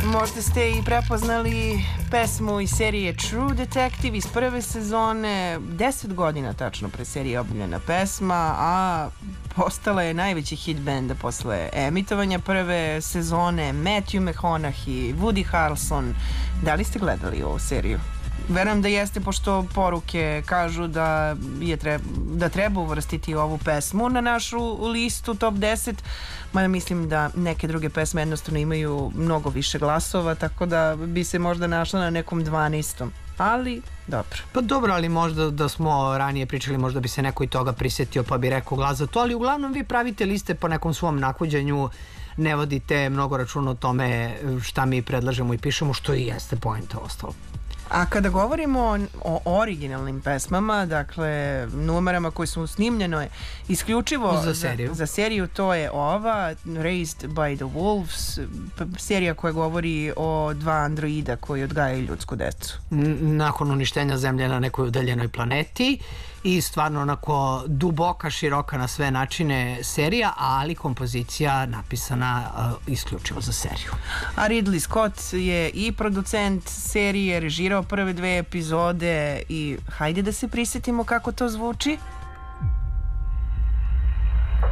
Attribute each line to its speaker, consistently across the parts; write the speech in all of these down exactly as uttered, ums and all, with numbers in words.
Speaker 1: Možda ste i prepoznali pesmu iz serije True Detective iz prve sezone. Deset godina tačno pre serije objavljena pesma, a postala je najveći hit benda posle emitovanja prve sezone. Matthew McConaughey, Woody Harrelson. Da li ste gledali ovu seriju? Verujem da jeste, pošto poruke kažu da, je treba, da treba uvrstiti ovu pesmu na našu listu top deset, mada mislim da neke druge pesme jednostavno imaju mnogo više glasova, tako da bi se možda našla na nekom dvanaestom. Ali, dobro.
Speaker 2: Pa dobro, ali možda da smo ranije pričali, možda bi se neko i toga prisetio pa bi rekao glas za to, ali uglavnom vi pravite liste po nekom svom nakuđenju, ne vodite mnogo računa o tome šta mi predlažemo i pišemo, što i jeste poenta ostalo.
Speaker 1: A kada govorimo o originalnim pesmama, dakle numerama koje su snimljeno isključivo
Speaker 2: za seriju.
Speaker 1: Za, za seriju, to je ova Raised by the Wolves, serija koja govori o dva androida koji odgajaju ljudsku decu.
Speaker 2: Nakon uništenja zemlje na nekoj udaljenoj planeti i stvarno onako duboka, široka na sve načine serija, ali kompozicija napisana uh, isključivo za seriju.
Speaker 1: A Ridley Scott je i producent serije, režirao prve dve epizode i hajde da se prisjetimo kako to zvuči.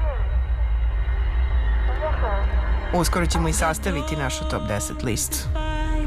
Speaker 1: Uskoro ćemo i sastaviti našu top deset listu.